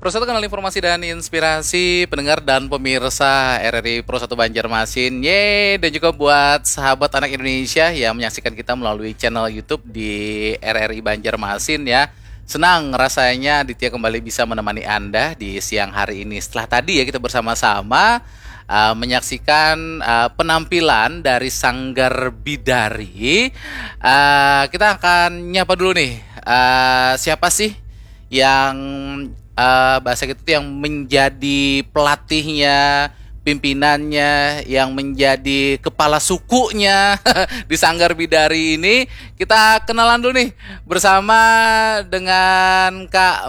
Pro 1 kanal informasi dan inspirasi pendengar dan pemirsa RRI Pro 1 Banjarmasin. Dan juga buat sahabat anak Indonesia yang menyaksikan kita melalui channel YouTube di RRI Banjarmasin ya. Senang rasanya Ditya kembali bisa menemani Anda di siang hari ini. Setelah tadi ya kita bersama-sama menyaksikan penampilan dari Sanggar Bidari. Kita akan nyapa dulu nih. Siapa sih yang bahasa gitu yang menjadi pelatihnya, pimpinannya, yang menjadi kepala sukunya di Sanggar Bidari ini. Kita kenalan dulu nih bersama dengan Kak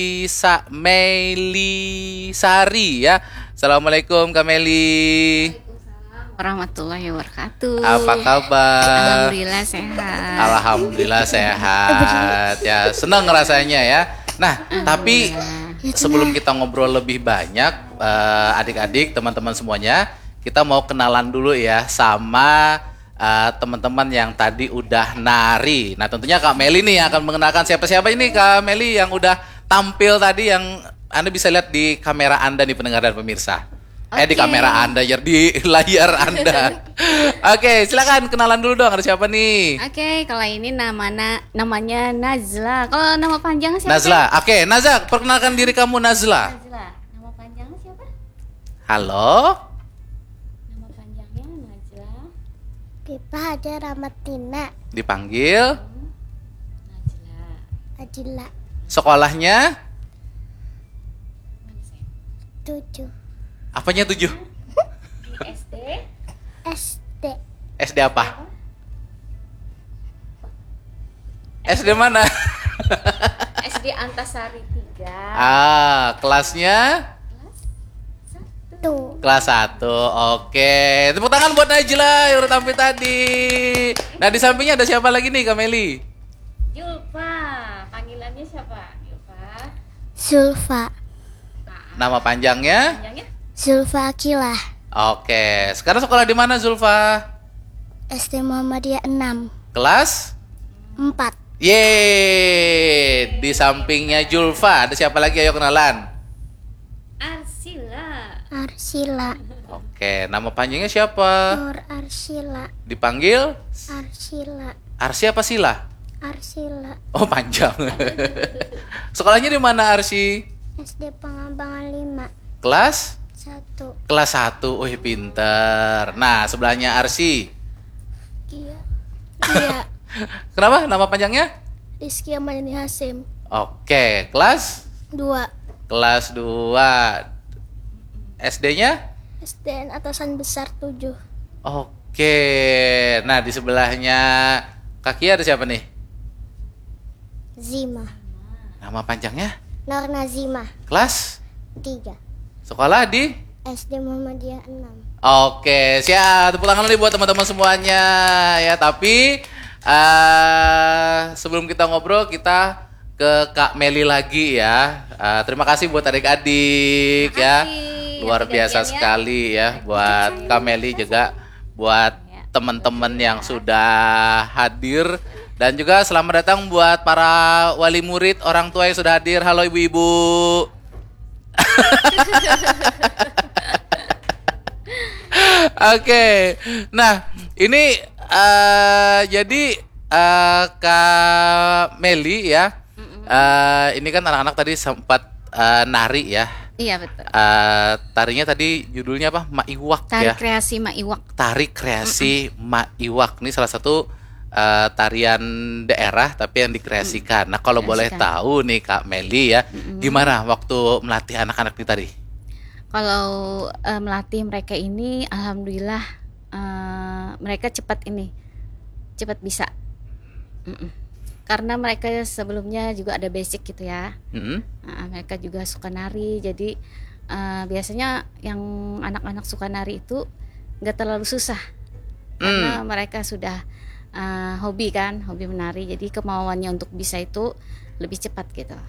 Melisari ya. Assalamualaikum Kak Meli. Warahmatullahi wabarakatuh. Apa kabar? Alhamdulillah sehat. Alhamdulillah sehat ya. Senang rasanya ya. Nah, tapi sebelum kita ngobrol lebih banyak, adik-adik, teman-teman semuanya, kita mau kenalan dulu ya sama teman-teman yang tadi udah nari. Nah, tentunya Kak Meli nih yang akan mengenalkan siapa-siapa ini Kak Meli yang udah tampil tadi, yang Anda bisa lihat di kamera Anda nih pendengar dan pemirsa. Di kamera Anda ya, di layar Anda. Oke, silakan kenalan dulu dong, ada siapa nih? Oke, kalau ini namanya Nazla. Kalau nama panjangnya siapa? Nazla. Oke, Nazla, perkenalkan diri kamu Nazla. Nazla. Nama panjangnya siapa? Halo. Nama panjangnya Nazla. Pipa ada Ramatina Dipanggil. Nazla. Adila Sekolahnya? 7 Apanya 7? Di SD. SD SD apa? SD mana? SD Antasari 3. Kelasnya? tuh Kelas 1. Oke. Tepuk tangan buat Najla yang udah tampil tadi. Nah, di sampingnya ada siapa lagi nih, Kak Meli? Julfa. Panggilannya siapa? Julfa. Zulfa Nama panjangnya? Panjangnya? Zulfa Akilah Oke. Sekarang sekolah di mana, Zulfa? SD Muhammadiyah 6 Kelas? 4 Di sampingnya Julfa ada siapa lagi? Ayo kenalan. Arsila. Arsila Oke, nama panjangnya siapa? Nur Arsila Dipanggil Arsila Arsi apa Sila? Arsila Oh, panjang. Sekolahnya di mana, Arsi? SD Pengembangan 5 Kelas? 1 Kelas 1. Wih, pinter. Nah, sebelahnya Arsi. Iya Iya Kenapa nama panjangnya? Rizky Amadani Hasim Oke, kelas? 2 Kelas 2. SD-nya? SDN Atasan Besar 7 Oke. Nah, di sebelahnya Kaki ada siapa nih? Zima Nama panjangnya? Nur Nazima Kelas? 3 Sekolah di? SD Muhammadiyah 6 Oke, siap. Tepuk tangan nih buat teman-teman semuanya ya. Tapi sebelum kita ngobrol, kita ke Kak Meli lagi ya. Terima kasih buat adik-adik ya. Luar biasa sekali ya buat Kak Meli, juga buat teman-teman yang sudah hadir, dan juga selamat datang buat para wali murid, orang tua yang sudah hadir. Halo ibu-ibu. Oke, nah ini jadi Kak Meli ya, ini kan anak-anak tadi sempat nari ya. Iya betul. Tarinya tadi judulnya apa? Maiwak Tari ya. kreasi Maiwak. Tari kreasi Maiwak. Ini salah satu tarian daerah tapi yang dikreasikan. Nah, kalau boleh tahu nih Kak Meli ya, gimana waktu melatih anak-anak ini tadi? Kalau melatih mereka ini, alhamdulillah mereka cepat bisa. Karena mereka sebelumnya juga ada basic gitu ya. Mereka juga suka nari, jadi biasanya yang anak-anak suka nari itu nggak terlalu susah, karena mereka sudah hobi menari, jadi kemauannya untuk bisa itu lebih cepat gitu.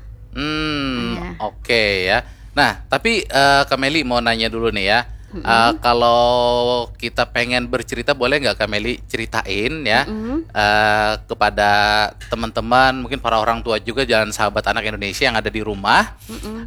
Oke ya. Nah, tapi Kak Meli mau nanya dulu nih ya. Kalau kita pengen bercerita, boleh nggak Kak Meli ceritain ya kepada teman-teman, mungkin para orang tua juga, jalan sahabat anak Indonesia yang ada di rumah,